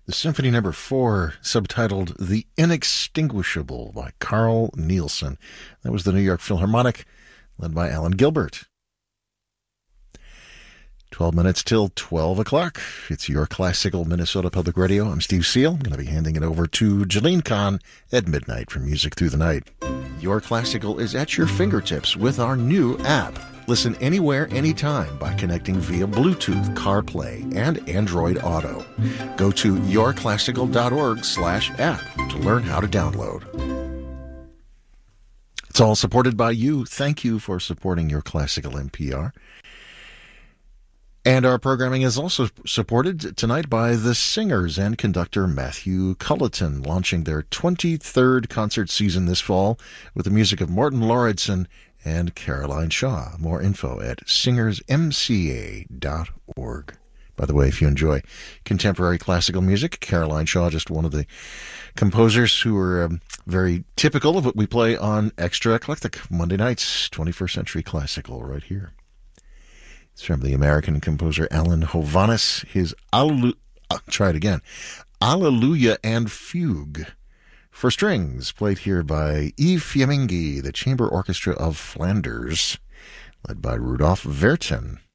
The Symphony Number 4, subtitled The Inextinguishable by Carl Nielsen. That was the New York Philharmonic, led by Alan Gilbert. 12 minutes till 12 o'clock. It's your classical Minnesota Public Radio. I'm Steve Seal. I'm going to be handing it over to Jalene Kahn at midnight for Music Through the Night. Your Classical is at your fingertips with our new app. Listen anywhere, anytime by connecting via Bluetooth, CarPlay, and Android Auto. Go to yourclassical.org/app to learn how to download. It's all supported by you. Thank you for supporting Your Classical NPR. And our programming is also supported tonight by the singers and conductor Matthew Culleton, launching their 23rd concert season this fall with the music of Morton Lauridsen and Caroline Shaw. More info at singersmca.org. By the way, if you enjoy contemporary classical music, Caroline Shaw, just one of the composers who are very typical of what we play on Extra Eclectic Monday nights, 21st Century Classical, right here. It's from the American composer Alan Hovhaness. His Alleluia and Fugue for strings, played here by Yves Fiammingi, the Chamber Orchestra of Flanders, led by Rudolf Vertin.